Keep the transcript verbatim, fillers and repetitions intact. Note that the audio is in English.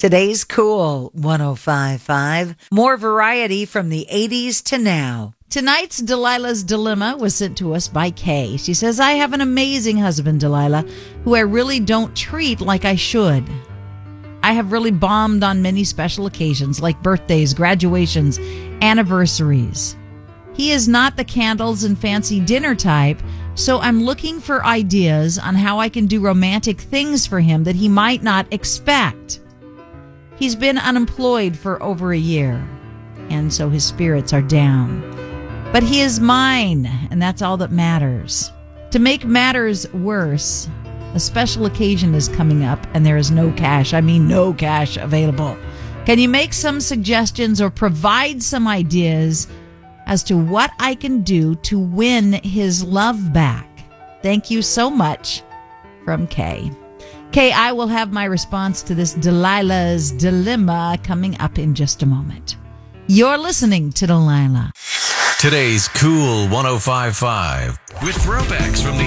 Today's Cool one oh five point five. More variety from the eighties to now. Tonight's Delilah's Dilemma was sent to us by Kay. She says, I have an amazing husband, Delilah, who I really don't treat like I should. I have really bombed on many special occasions like birthdays, graduations, anniversaries. He is not the candles and fancy dinner type, so I'm looking for ideas on how I can do romantic things for him that he might not expect. He's been unemployed for over a year, and so his spirits are down. But he is mine, and that's all that matters. To make matters worse, a special occasion is coming up, and there is no cash, I mean no cash available. Can you make some suggestions or provide some ideas as to what I can do to win his love back? Thank you so much, from Kay. Kay, I will have my response to this Delilah's Dilemma coming up in just a moment. You're listening to Delilah. Today's Cool one oh five point five with throwbacks from the